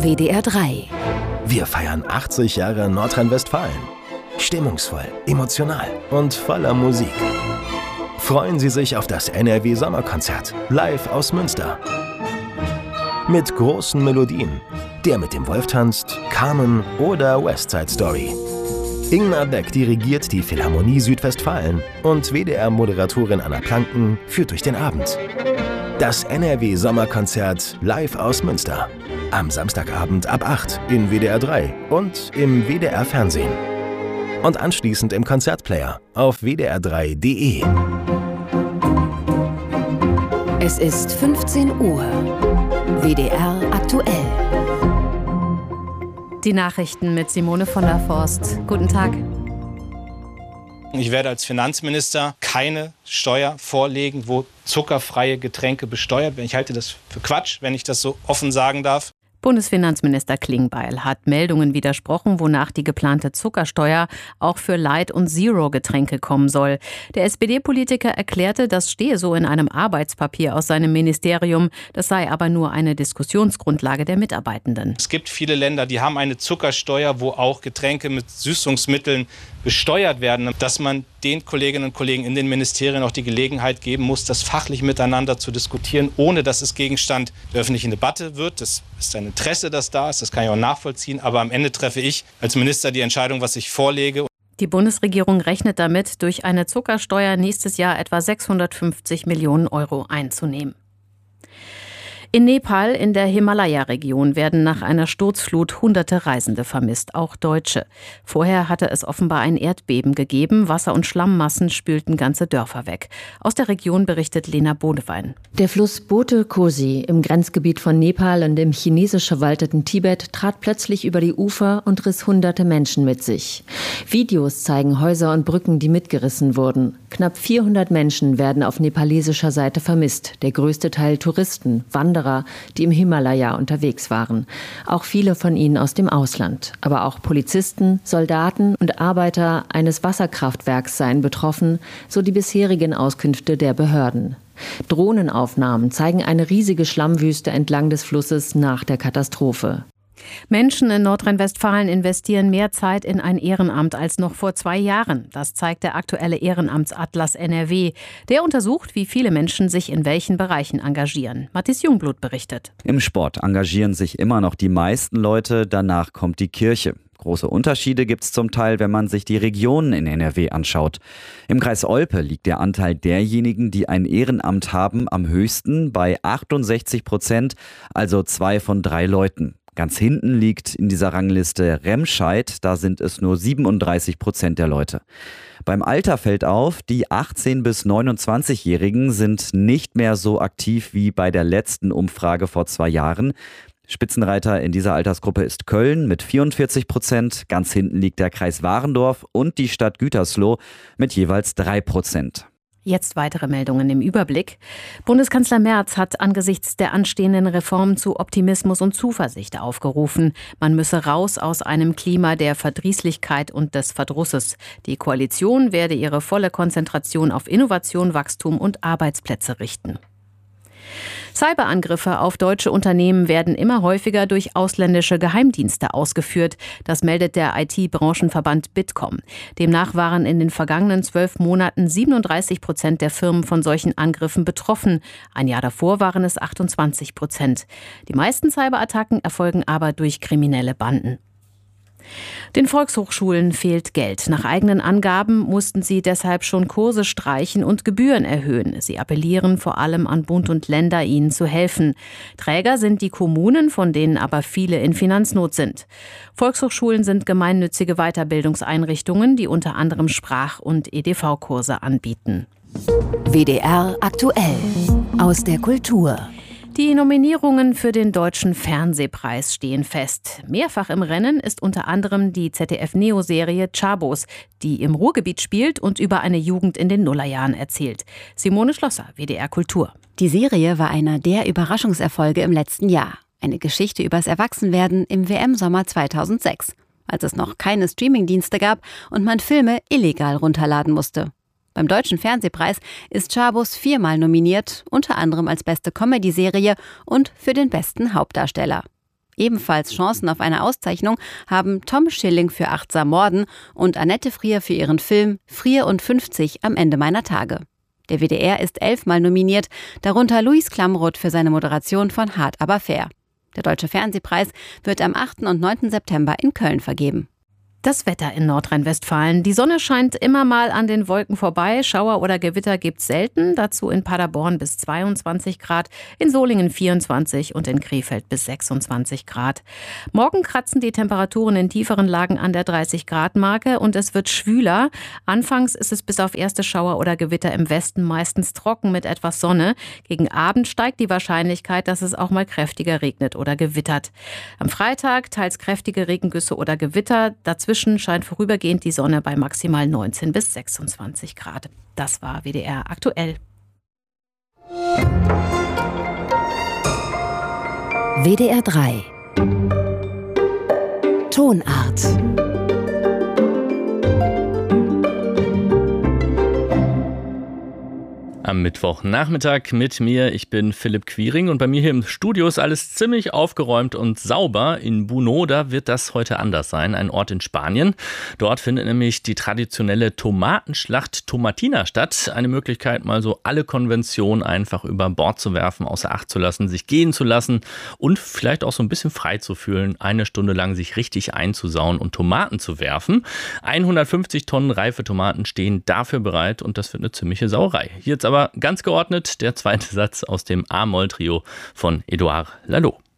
WDR 3. Wir feiern 80 Jahre Nordrhein-Westfalen. Stimmungsvoll, emotional und voller Musik. Freuen Sie sich auf das NRW-Sommerkonzert, live aus Münster. Mit großen Melodien, Der mit dem Wolf tanzt, Carmen oder West Side Story. Ingmar Beck dirigiert die Philharmonie Südwestfalen und WDR-Moderatorin Anna Planken führt durch den Abend. Das NRW-Sommerkonzert live aus Münster. Am Samstagabend ab 8 in WDR 3 und im WDR-Fernsehen. Und anschließend im Konzertplayer auf wdr3.de. Es ist 15 Uhr. WDR aktuell. Die Nachrichten mit Simone von der Forst. Guten Tag. Ich werde als Finanzminister keine Steuer vorlegen, wo zuckerfreie Getränke besteuert werden. Ich halte das für Quatsch, wenn ich das so offen sagen darf. Bundesfinanzminister Klingbeil hat Meldungen widersprochen, wonach die geplante Zuckersteuer auch für Light- und Zero-Getränke kommen soll. Der SPD-Politiker erklärte, das stehe so in einem Arbeitspapier aus seinem Ministerium. Das sei aber nur eine Diskussionsgrundlage der Mitarbeitenden. Es gibt viele Länder, die haben eine Zuckersteuer, wo auch Getränke mit Süßungsmitteln besteuert werden. Dass man den Kolleginnen und Kollegen in den Ministerien auch die Gelegenheit geben muss, das fachlich miteinander zu diskutieren, ohne dass es Gegenstand der öffentlichen Debatte wird. Das ist ein Interesse, das da ist, das kann ich auch nachvollziehen. Aber am Ende treffe ich als Minister die Entscheidung, was ich vorlege. Die Bundesregierung rechnet damit, durch eine Zuckersteuer nächstes Jahr etwa 650 Millionen Euro einzunehmen. In Nepal in der Himalaya-Region werden nach einer Sturzflut hunderte Reisende vermisst, auch Deutsche. Vorher hatte es offenbar ein Erdbeben gegeben. Wasser- und Schlammmassen spülten ganze Dörfer weg. Aus der Region berichtet Lena Bodewein. Der Fluss Bote Kosi im Grenzgebiet von Nepal und dem chinesisch verwalteten Tibet trat plötzlich über die Ufer und riss hunderte Menschen mit sich. Videos zeigen Häuser und Brücken, die mitgerissen wurden. Knapp 400 Menschen werden auf nepalesischer Seite vermisst. Der größte Teil Touristen, Wanderer, die im Himalaya unterwegs waren. Auch viele von ihnen aus dem Ausland. Aber auch Polizisten, Soldaten und Arbeiter eines Wasserkraftwerks seien betroffen, so die bisherigen Auskünfte der Behörden. Drohnenaufnahmen zeigen eine riesige Schlammwüste entlang des Flusses nach der Katastrophe. Menschen in Nordrhein-Westfalen investieren mehr Zeit in ein Ehrenamt als noch vor 2 Jahren. Das zeigt der aktuelle Ehrenamtsatlas NRW. Der untersucht, wie viele Menschen sich in welchen Bereichen engagieren. Matthias Jungblut berichtet. Im Sport engagieren sich immer noch die meisten Leute, danach kommt die Kirche. Große Unterschiede gibt es zum Teil, wenn man sich die Regionen in NRW anschaut. Im Kreis Olpe liegt der Anteil derjenigen, die ein Ehrenamt haben, am höchsten bei 68%, also 2 von 3 Leuten. Ganz hinten liegt in dieser Rangliste Remscheid, da sind es nur 37% der Leute. Beim Alter fällt auf, die 18- bis 29-Jährigen sind nicht mehr so aktiv wie bei der letzten Umfrage vor 2 Jahren. Spitzenreiter in dieser Altersgruppe ist Köln mit 44%, ganz hinten liegt der Kreis Warendorf und die Stadt Gütersloh mit jeweils 3%. Jetzt weitere Meldungen im Überblick. Bundeskanzler Merz hat angesichts der anstehenden Reformen zu Optimismus und Zuversicht aufgerufen. Man müsse raus aus einem Klima der Verdrießlichkeit und des Verdrusses. Die Koalition werde ihre volle Konzentration auf Innovation, Wachstum und Arbeitsplätze richten. Cyberangriffe auf deutsche Unternehmen werden immer häufiger durch ausländische Geheimdienste ausgeführt. Das meldet der IT-Branchenverband Bitkom. Demnach waren in den vergangenen 12 Monaten 37% der Firmen von solchen Angriffen betroffen. Ein Jahr davor waren es 28%. Die meisten Cyberattacken erfolgen aber durch kriminelle Banden. Den Volkshochschulen fehlt Geld. Nach eigenen Angaben mussten sie deshalb schon Kurse streichen und Gebühren erhöhen. Sie appellieren vor allem an Bund und Länder, ihnen zu helfen. Träger sind die Kommunen, von denen aber viele in Finanznot sind. Volkshochschulen sind gemeinnützige Weiterbildungseinrichtungen, die unter anderem Sprach- und EDV-Kurse anbieten. WDR aktuell. Aus der Kultur. Die Nominierungen für den Deutschen Fernsehpreis stehen fest. Mehrfach im Rennen ist unter anderem die ZDF-Neo-Serie Chabos, die im Ruhrgebiet spielt und über eine Jugend in den Nullerjahren erzählt. Simone Schlosser, WDR Kultur. Die Serie war einer der Überraschungserfolge im letzten Jahr. Eine Geschichte übers Erwachsenwerden im WM-Sommer 2006, als es noch keine Streamingdienste gab und man Filme illegal runterladen musste. Beim Deutschen Fernsehpreis ist Chabos 4-mal nominiert, unter anderem als beste Comedy-Serie und für den besten Hauptdarsteller. Ebenfalls Chancen auf eine Auszeichnung haben Tom Schilling für Achtsam Morden und Annette Frier für ihren Film Frier und 50 am Ende meiner Tage. Der WDR ist 11-mal nominiert, darunter Luis Klamroth für seine Moderation von Hart aber fair. Der Deutsche Fernsehpreis wird am 8. und 9. September in Köln vergeben. Das Wetter in Nordrhein-Westfalen. Die Sonne scheint immer mal an den Wolken vorbei. Schauer oder Gewitter gibt's selten. Dazu in Paderborn bis 22 Grad, in Solingen 24 und in Krefeld bis 26 Grad. Morgen kratzen die Temperaturen in tieferen Lagen an der 30-Grad-Marke und es wird schwüler. Anfangs ist es bis auf erste Schauer oder Gewitter im Westen meistens trocken mit etwas Sonne. Gegen Abend steigt die Wahrscheinlichkeit, dass es auch mal kräftiger regnet oder gewittert. Am Freitag teils kräftige Regengüsse oder Gewitter. Dazwischen scheint vorübergehend die Sonne bei maximal 19 bis 26 Grad. Das war WDR aktuell. WDR 3 Tonart. Am Mittwochnachmittag mit mir, ich bin Philipp Quiring und bei mir hier im Studio ist alles ziemlich aufgeräumt und sauber. In Bunó, da wird das heute anders sein, ein Ort in Spanien. Dort findet nämlich die traditionelle Tomatenschlacht Tomatina statt. Eine Möglichkeit, mal so alle Konventionen einfach über Bord zu werfen, außer Acht zu lassen, sich gehen zu lassen und vielleicht auch so ein bisschen frei zu fühlen, eine Stunde lang sich richtig einzusauen und Tomaten zu werfen. 150 Tonnen reife Tomaten stehen dafür bereit und das wird eine ziemliche Sauerei. Hier jetzt aber ganz geordnet der zweite Satz aus dem A-Moll-Trio von Édouard Laloux.